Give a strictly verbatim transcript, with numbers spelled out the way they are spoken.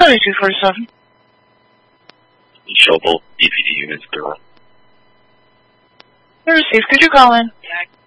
thirty-two forty-seven. Shovel, E P D units, girl. Received. Could you call in? Yeah.